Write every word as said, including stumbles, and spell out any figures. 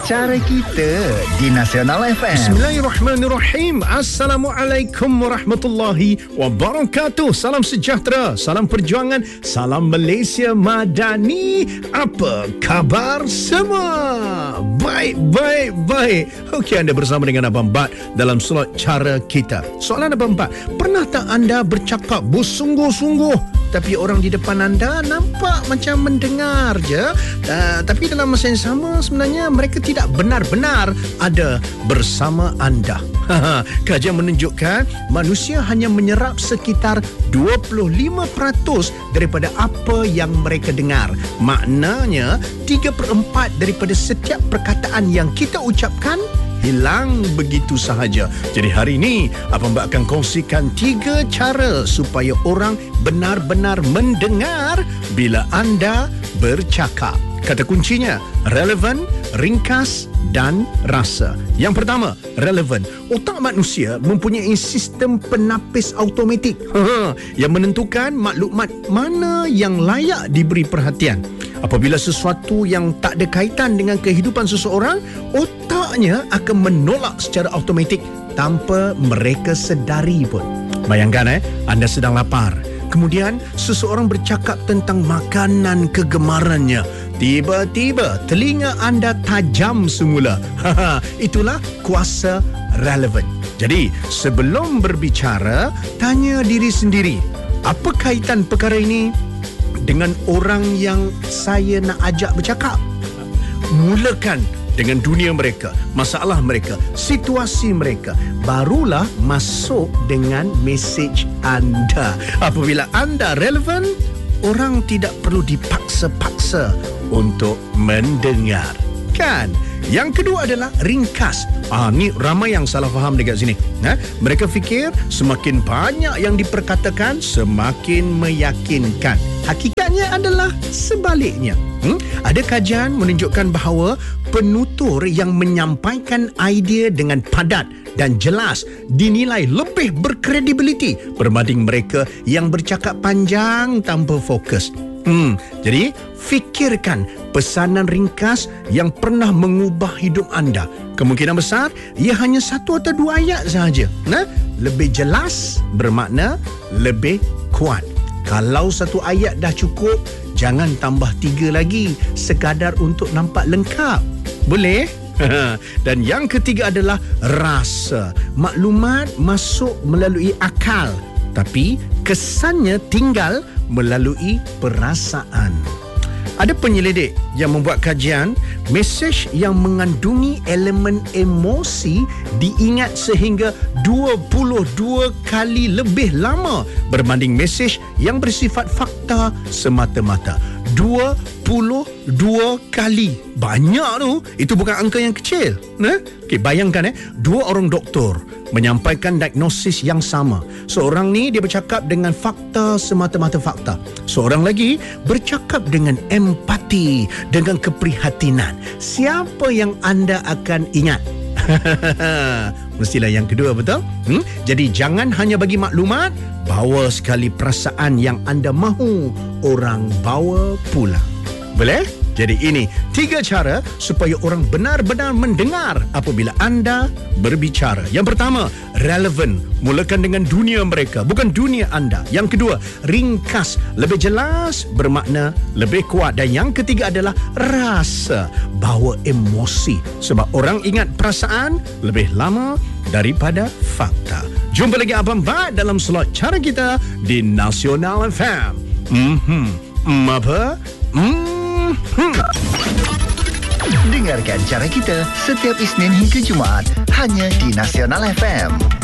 Cara Kita di Nasional F M. Bismillahirrahmanirrahim. Assalamualaikum warahmatullahi wabarakatuh. Salam sejahtera, salam perjuangan, salam Malaysia Madani. Apa khabar semua? Baik, baik, baik. Okey, anda bersama dengan Abang Bat dalam slot Cara Kita. Soalan Abang Bat, pernah tak anda bercakap bersungguh-sungguh tapi orang di depan anda nampak macam mendengar je, uh, tapi dalam masa yang sama sebenarnya mereka tidak benar-benar ada bersama anda? Kajian menunjukkan manusia hanya menyerap sekitar dua puluh lima peratus daripada apa yang mereka dengar. Maknanya tiga per empat daripada setiap perkataan yang kita ucapkan hilang begitu sahaja. Jadi hari ini Abang Mbak akan kongsikan tiga cara supaya orang benar-benar mendengar bila anda bercakap. Kata kuncinya relevan, ringkas dan rasa. Yang pertama, relevan. Otak manusia mempunyai sistem penapis automatik yang menentukan maklumat mana yang layak diberi perhatian. Apabila sesuatu yang tak ada kaitan dengan kehidupan seseorang, otaknya akan menolak secara automatik tanpa mereka sedari pun. Bayangkan eh, anda sedang lapar. Kemudian seseorang bercakap tentang makanan kegemarannya. Tiba-tiba telinga anda tajam semula. Itulah kuasa relevan. Jadi sebelum berbicara, tanya diri sendiri, apa kaitan perkara ini dengan orang yang saya nak ajak bercakap? Mulakan dengan dunia mereka, masalah mereka, situasi mereka. Barulah masuk dengan mesej anda. Apabila anda relevan, orang tidak perlu dipaksa-paksa untuk mendengar. Kan? Yang kedua adalah ringkas. Ah, ni ramai yang salah faham dekat sini. Ha? Mereka fikir semakin banyak yang diperkatakan, semakin meyakinkan. Hakikatnya adalah sebaliknya. Hmm? Ada kajian menunjukkan bahawa penutur yang menyampaikan idea dengan padat dan jelas dinilai lebih berkredibiliti berbanding mereka yang bercakap panjang tanpa fokus. Hmm, jadi fikirkan pesanan ringkas yang pernah mengubah hidup anda. Kemungkinan besar ia hanya satu atau dua ayat sahaja. Nah, lebih jelas bermakna lebih kuat. Kalau satu ayat dah cukup, jangan tambah tiga lagi sekadar untuk nampak lengkap. Boleh? Dan yang ketiga adalah rasa. Maklumat masuk melalui akal, tapi kesannya tinggal melalui perasaan. Ada penyelidik yang membuat kajian, mesej yang mengandungi elemen emosi diingat sehingga dua puluh dua kali lebih lama berbanding mesej yang bersifat fakta semata-mata. dua puluh dua kali. Banyak tu. Itu bukan angka yang kecil. Nah, okay, bayangkan eh, dua orang doktor menyampaikan diagnosis yang sama. Seorang ni dia bercakap dengan fakta semata-mata fakta. Seorang lagi bercakap dengan empati, dengan keprihatinan. Siapa yang anda akan ingat? Mestilah yang kedua, betul? Hmm? Jadi jangan hanya bagi maklumat, bawa sekali perasaan yang anda mahu orang bawa pulang. Boleh? Jadi ini tiga cara supaya orang benar-benar mendengar apabila anda berbicara. Yang pertama, relevan. Mulakan dengan dunia mereka, bukan dunia anda. Yang kedua, ringkas. Lebih jelas bermakna lebih kuat. Dan yang ketiga adalah rasa. Bawa emosi. Sebab orang ingat perasaan lebih lama daripada fakta. Jumpa lagi Abang Bat dalam slot Cara Kita di Nasional F M. Mhm. Mm, apa? Hmm. Hmm. Dengarkan Cara Kita setiap Isnin hingga Jumaat hanya di Nasional F M.